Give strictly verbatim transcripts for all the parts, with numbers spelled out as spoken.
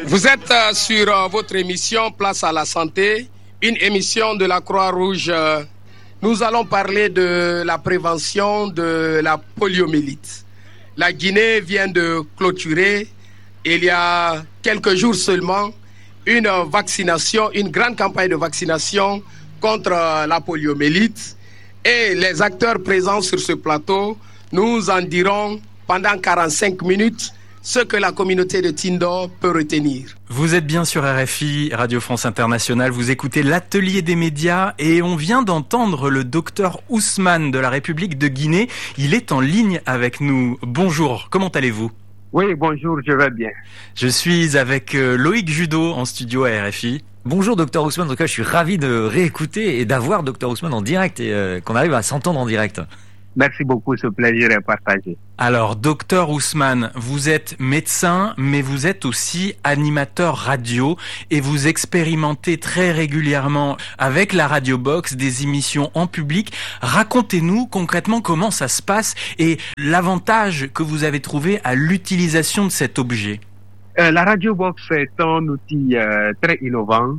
Vous êtes euh, sur euh, votre émission Place à la santé, une émission de la Croix-Rouge. Euh, nous allons parler de la prévention de la poliomyélite. La Guinée vient de clôturer, il y a quelques jours seulement, une vaccination, une grande campagne de vaccination contre euh, la poliomyélite. Et les acteurs présents sur ce plateau nous en diront pendant quarante-cinq minutes ce que la communauté de Tindo peut retenir. Vous êtes bien sur R F I, Radio France Internationale, vous écoutez l'Atelier des médias et on vient d'entendre le docteur Ousmane de la République de Guinée. Il est en ligne avec nous. Bonjour, comment allez-vous ? Oui, bonjour, je vais bien. Je suis avec Loïc Judo en studio à R F I. Bonjour docteur Ousmane, en tout cas je suis ravi de réécouter et d'avoir docteur Ousmane en direct et euh, qu'on arrive à s'entendre en direct. Merci beaucoup, ce plaisir est partagé. Alors, docteur Ousmane, vous êtes médecin, mais vous êtes aussi animateur radio et vous expérimentez très régulièrement avec la Radio Box des émissions en public. Racontez-nous concrètement comment ça se passe et l'avantage que vous avez trouvé à l'utilisation de cet objet. Euh, la Radio Box est un outil euh, très innovant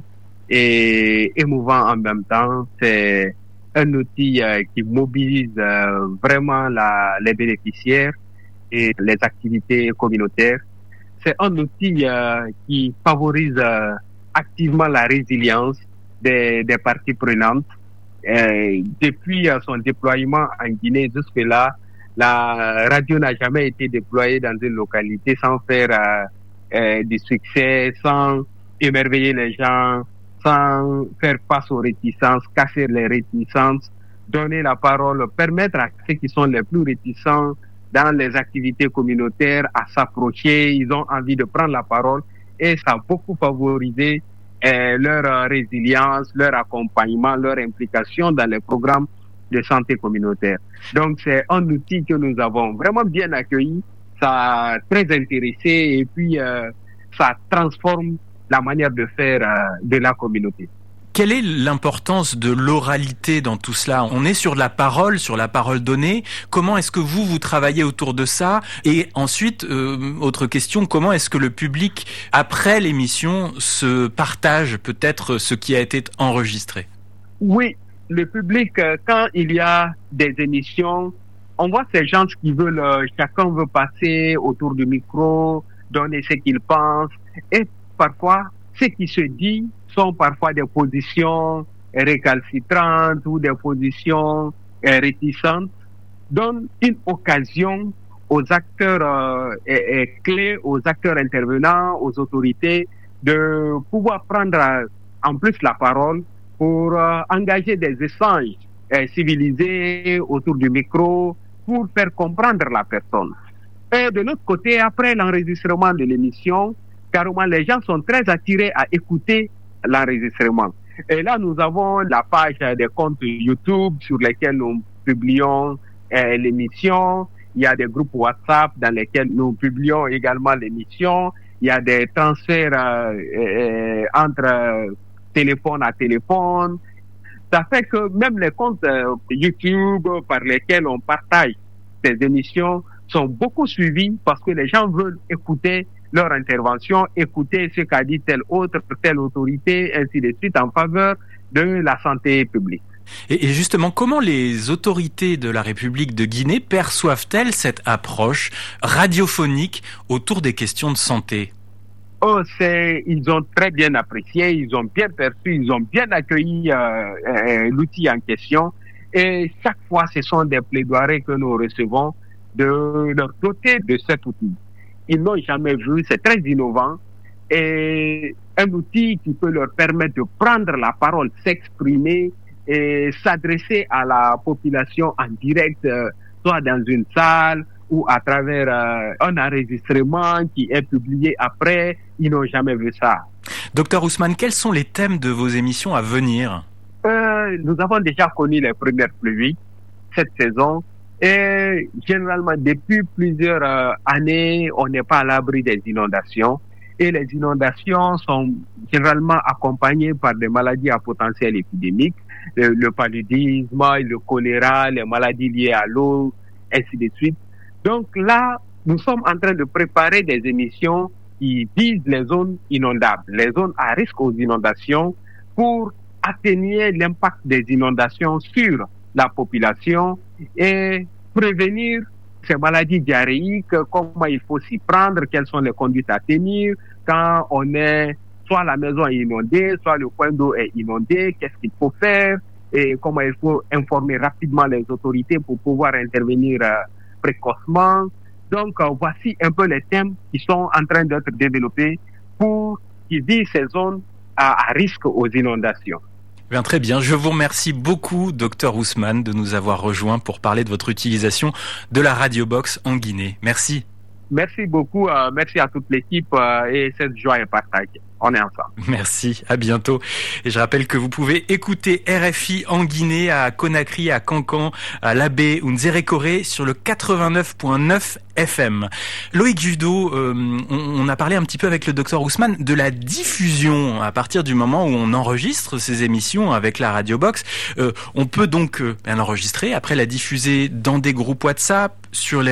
et émouvant en même temps. C'est un outil euh, qui mobilise euh, vraiment la, les bénéficiaires et les activités communautaires. C'est un outil euh, qui favorise euh, activement la résilience des, des parties prenantes. Euh, depuis euh, son déploiement en Guinée jusque-là, la radio n'a jamais été déployée dans une localité sans faire euh, euh, du succès, sans émerveiller les gens, sans faire face aux réticences, casser les réticences, donner la parole, permettre à ceux qui sont les plus réticents dans les activités communautaires à s'approcher, ils ont envie de prendre la parole et ça a beaucoup favorisé euh, leur résilience, leur accompagnement, leur implication dans les programmes de santé communautaire. Donc c'est un outil que nous avons vraiment bien accueilli, ça a très intéressé et puis euh, ça transforme la manière de faire euh, de la communauté. Quelle est l'importance de l'oralité dans tout cela ? On est sur la parole, sur la parole donnée. Comment est-ce que vous, vous travaillez autour de ça ? Et ensuite, euh, autre question, comment est-ce que le public, après l'émission, se partage peut-être ce qui a été enregistré ? Oui, le public, euh, quand il y a des émissions, on voit ces gens qui veulent, euh, chacun veut passer autour du micro, donner ce qu'il pense, et parfois, ce qui se dit sont parfois des positions récalcitrantes ou des positions réticentes, donnent une occasion aux acteurs euh, et, et clés, aux acteurs intervenants, aux autorités, de pouvoir prendre euh, en plus la parole pour euh, engager des échanges euh, civilisés autour du micro pour faire comprendre la personne. Et de l'autre côté, après l'enregistrement de l'émission, carrément, les gens sont très attirés à écouter l'enregistrement. Et là, nous avons la page des comptes YouTube sur lesquels nous publions euh, l'émission. Il y a des groupes WhatsApp dans lesquels nous publions également l'émission. Il y a des transferts euh, euh, entre euh, téléphone à téléphone. Ça fait que même les comptes euh, YouTube par lesquels on partage ces émissions sont beaucoup suivis parce que les gens veulent écouter leur intervention, écouter ce qu'a dit telle autre, telle autorité, ainsi de suite, en faveur de la santé publique. Et justement, comment les autorités de la République de Guinée perçoivent-elles cette approche radiophonique autour des questions de santé ? Oh, c'est, ils ont très bien apprécié, ils ont bien perçu, ils ont bien accueilli euh, euh, l'outil en question. Et chaque fois, ce sont des plaidoiries que nous recevons de leur doter de cet outil. Ils n'ont jamais vu, c'est très innovant et un outil qui peut leur permettre de prendre la parole, s'exprimer et s'adresser à la population en direct, euh, soit dans une salle ou à travers euh, un enregistrement qui est publié après. Ils n'ont jamais vu ça. Docteur Ousmane, quels sont les thèmes de vos émissions à venir ? euh, Nous avons déjà connu les premières pluies cette saison. Et généralement, depuis plusieurs euh, années, on n'est pas à l'abri des inondations. Et les inondations sont généralement accompagnées par des maladies à potentiel épidémique, le, le paludisme, le choléra, les maladies liées à l'eau, ainsi de suite. Donc là, nous sommes en train de préparer des émissions qui vise les zones inondables, les zones à risque aux inondations, pour atténuer l'impact des inondations sur la population et prévenir ces maladies diarrhéiques, comment il faut s'y prendre, quelles sont les conduites à tenir quand on est, soit la maison est inondée, soit le coin d'eau est inondé, qu'est-ce qu'il faut faire et comment il faut informer rapidement les autorités pour pouvoir intervenir euh, précocement. Donc, euh, voici un peu les thèmes qui sont en train d'être développés pour qui visent ces zones à, à risque aux inondations. Bien, très bien. Je vous remercie beaucoup, docteur Ousmane, de nous avoir rejoints pour parler de votre utilisation de la Radiobox en Guinée. Merci. Merci beaucoup. Euh, merci à toute l'équipe euh, et cette joie est partagée. On est ensemble. Merci, à bientôt. Et je rappelle que vous pouvez écouter R F I en Guinée, à Conakry, à Cancan, à Labé ou Nzérékoré sur le quatre-vingt-neuf point neuf F M. Loïc Judo, euh, on, on a parlé un petit peu avec le docteur Ousmane de la diffusion à partir du moment où on enregistre ces émissions avec la Radiobox. Euh, on peut donc euh, l'enregistrer, après la diffuser dans des groupes WhatsApp, sur les